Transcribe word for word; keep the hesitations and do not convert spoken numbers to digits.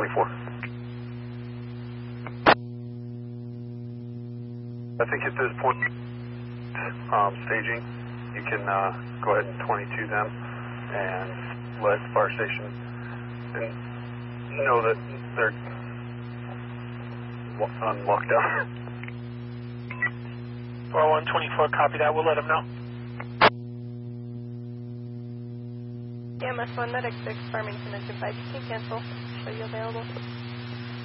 twenty-four. I think at this point, um, staging, you can uh, go ahead and twenty-two them and let fire station and know that they're on lockdown. four one twenty-four, copy that. We'll let them know. M S one Medic six, Farmington, engine five, you can cancel. Show you available.